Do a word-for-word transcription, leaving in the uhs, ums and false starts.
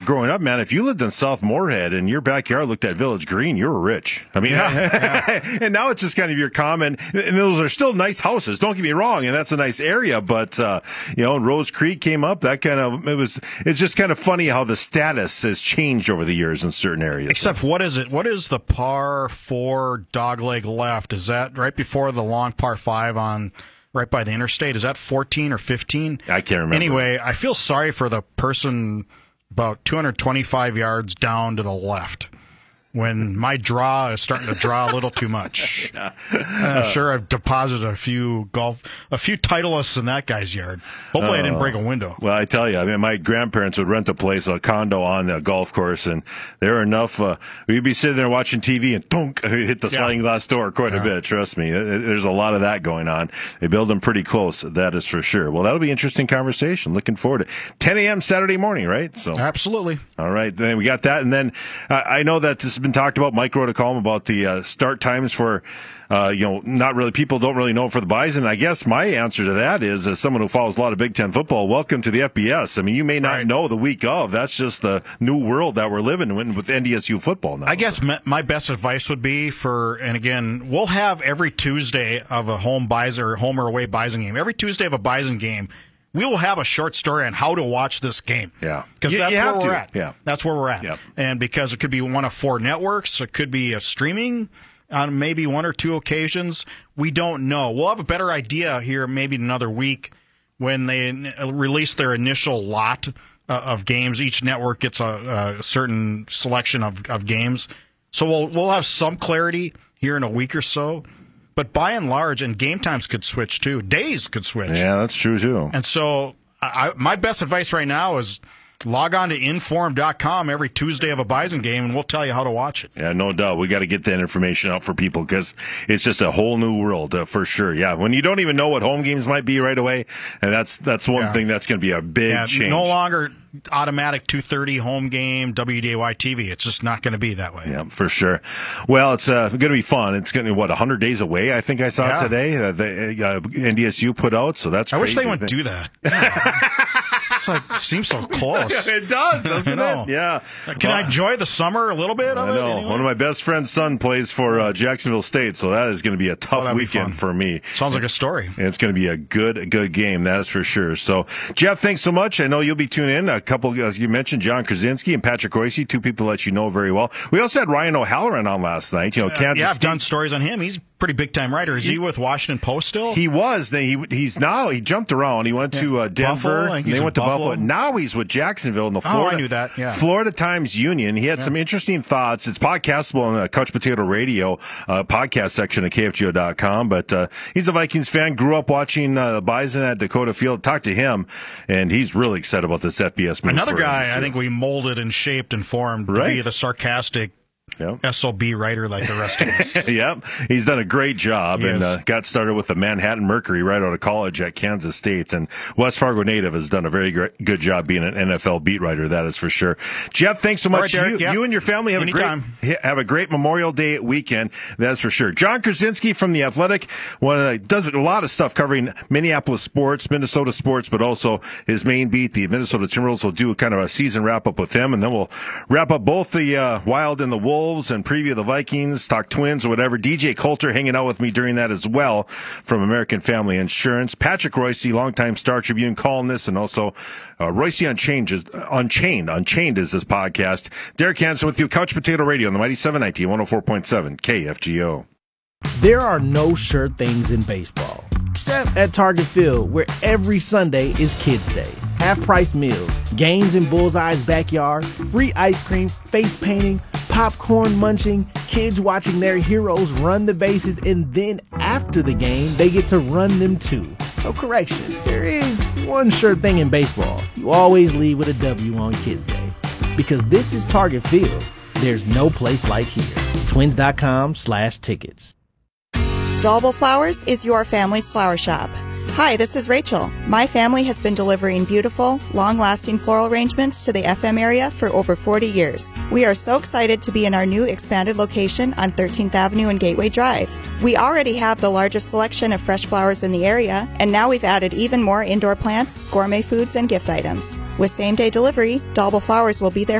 growing up, man, if you lived in South Moorhead and your backyard looked at Village Green, you were rich. I mean, yeah, yeah. and now it's just kind of your common, and those are still nice houses. Don't get me wrong, and that's a nice area. But uh, you know, Rose Creek came up. That kind of it was. It's just kind of funny how the status has changed over the years in certain areas. Except, what is it? What is the par four dogleg left? Is that right before the long par five on? Right by the interstate? Is that fourteen or fifteen? I can't remember. Anyway, I feel sorry for the person about two hundred twenty-five yards down to the left when my draw is starting to draw a little too much. yeah. I'm sure I've deposited a few golf, a few Titleists in that guy's yard. Hopefully uh, I didn't break a window. Well, I tell you, I mean, my grandparents would rent a place, a condo on a golf course, and there were enough. Uh, we'd be sitting there watching T V and thunk, hit the sliding yeah. glass door quite yeah. a bit. Trust me, there's a lot of that going on. They build them pretty close, that is for sure. Well, that'll be an interesting conversation. Looking forward to it. ten a.m. Saturday morning, right? So absolutely. All right, then we got that, and then uh, I know that this has been talked about. Mike wrote a column about the uh, start times for, uh, you know, not really, people don't really know for the Bison. I guess my answer to that is, as someone who follows a lot of Big Ten football, welcome to the F B S. I mean, you may not right. know the week of. That's just the new world that we're living in with N D S U football now. I guess my best advice would be for, and again, we'll have every Tuesday of a home Bison or home or away Bison game. Every Tuesday of a Bison game, we will have a short story on how to watch this game. Yeah. Because that's you where have we're to. at. Yeah. That's where we're at. Yep. And because it could be one of four networks, it could be a streaming on maybe one or two occasions. We don't know. We'll have a better idea here maybe in another week when they release their initial lot uh, of games. Each network gets a, a certain selection of, of games. So we'll we'll have some clarity here in a week or so. But by and large, and game times could switch too. Days could switch. Yeah, that's true too. And so I, my best advice right now is log on to inform dot com every Tuesday of a Bison game, and we'll tell you how to watch it. Yeah, no doubt. We got to get that information out for people because it's just a whole new world uh, for sure. Yeah, when you don't even know what home games might be right away, and that's that's one yeah. thing that's going to be a big yeah, change. No longer automatic two thirty home game W D A Y T V. It's just not going to be that way. Yeah, for sure. Well, it's uh, going to be fun. It's going to be, what, one hundred days away, I think I saw yeah. it today, uh, the uh, N D S U put out, so that's I crazy. wish they would do that. It's like, it seems so close. It does, doesn't it? Yeah. Can well, I enjoy the summer a little bit of I it? know. Anyway? One of my best friend's son plays for uh, Jacksonville State, so that is going to be a tough oh, weekend for me. Sounds like a story. And it's going to be a good, good game, that is for sure. So, Jeff, thanks so much. I know you'll be tuning in. A couple, as you mentioned, John Krasinski and Patrick Royce, two people that you know very well. We also had Ryan O'Halloran on last night. You know, Kansas uh, yeah, I've State. done stories on him. He's a pretty big-time writer. Is he, he with Washington Post still? He was. He he's now. He jumped around. He went yeah. to uh, Denver. Buffalo, they went to Buffalo. Buffalo. Now he's with Jacksonville in the Florida. Oh, I knew that. Yeah. Florida Times Union. He had yeah. some interesting thoughts. It's podcastable on the Couch Potato Radio uh, podcast section at K F G O dot com. But uh, he's a Vikings fan. Grew up watching uh, the Bison at Dakota Field. Talked to him, and he's really excited about this F B S move. Another guy him, I think we molded and shaped and formed right. to be the sarcastic Yep. S O B writer like the rest of us. Yep. He's done a great job he and uh, got started with the Manhattan Mercury right out of college at Kansas State. And West Fargo native has done a very great, good job being an N F L beat writer, that is for sure. Jeff, thanks so much. Right, Derek, you, yep. you and your family have Anytime. a great have a great Memorial Day weekend, that's for sure. John Krasinski from The Athletic one uh, does a lot of stuff covering Minneapolis sports, Minnesota sports, but also his main beat, the Minnesota Timberwolves. Will do kind of a season wrap-up with him, and then we'll wrap up both the uh, Wild and the Wolves and preview the Vikings, talk Twins or whatever. D J Coulter hanging out with me during that as well from American Family Insurance. Patrick Royce, longtime Star Tribune columnist, and also uh, Royce Unchained is, Unchained, Unchained is this podcast. Derek Hansen with you, Couch Potato Radio on the Mighty seven ninety, one oh four point seven K F G O. There are no sure things in baseball, except at Target Field, where every Sunday is Kids Day. Half-price meals, games in Bullseye's backyard, free ice cream, face painting, popcorn munching, kids watching their heroes run the bases, and then after the game, they get to run them too. So correction, there is one sure thing in baseball. You always leave with a W on Kids Day. Because this is Target Field, there's no place like here. Twins.com slash tickets. Dalbel Flowers is your family's flower shop. Hi, this is Rachel. My family has been delivering beautiful, long-lasting floral arrangements to the F M area for over forty years. We are so excited to be in our new expanded location on thirteenth Avenue and Gateway Drive. We already have the largest selection of fresh flowers in the area, and now we've added even more indoor plants, gourmet foods, and gift items. With same-day delivery, Dalbo Flowers will be there